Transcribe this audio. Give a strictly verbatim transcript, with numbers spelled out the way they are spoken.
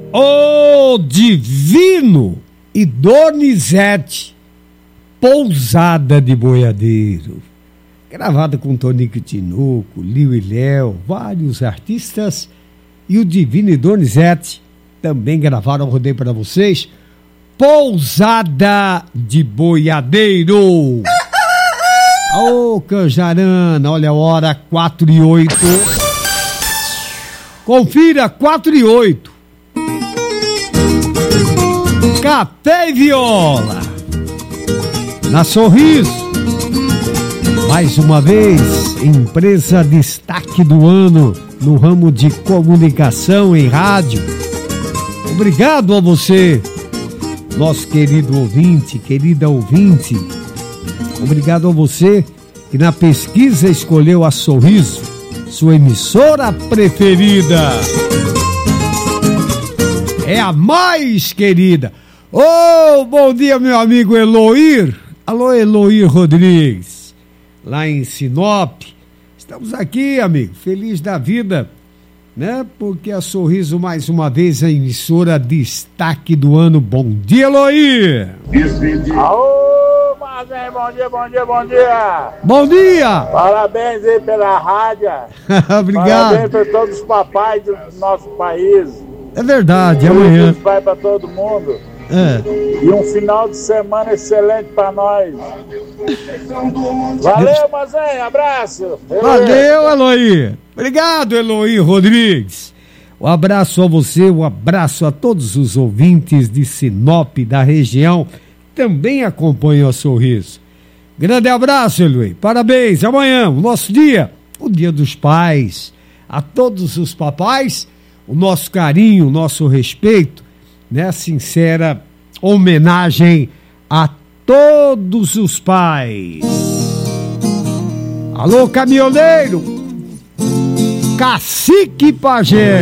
O Divino e Donizete, Pousada de Boiadeiro. Gravada com Tonico Tinoco, Liu e Léo, vários artistas. E o Divino e Donizete também gravaram, rodei para vocês, Pousada de Boiadeiro. Ô, Canjarana, olha a hora, quatro e oito. Confira, quatro e oito. Café e Viola. Na Sorriso. Mais uma vez, empresa destaque do ano no ramo de comunicação em rádio. Obrigado a você, nosso querido ouvinte, querida ouvinte. Obrigado a você que na pesquisa escolheu a Sorriso, sua emissora preferida. É a mais querida. Ô, oh, bom dia, meu amigo Eloir. Alô, Eloir Rodrigues, lá em Sinop. Estamos aqui, amigo, feliz da vida, né? Porque a Sorriso, mais uma vez, é a emissora destaque do ano. Bom dia, Eloir. Alô, Mazé, bom dia, bom dia, bom dia. Bom dia. Parabéns aí pela rádio. Obrigado. Parabéns para todos os papais do nosso país. É verdade, amanhã. Vai para todo mundo. É. E um final de semana excelente para nós. Valeu, Mazé, abraço. Valeu, Eloy. Obrigado, Eloy Rodrigues. Um abraço a você, um abraço a todos os ouvintes de Sinop, da região, também acompanham a Sorriso. Grande abraço, Eloy. Parabéns. Amanhã, o nosso dia, o Dia dos Pais. A todos os papais, o nosso carinho, o nosso respeito, né? Sincera homenagem a todos os pais. Alô, caminhoneiro, Cacique Pajé.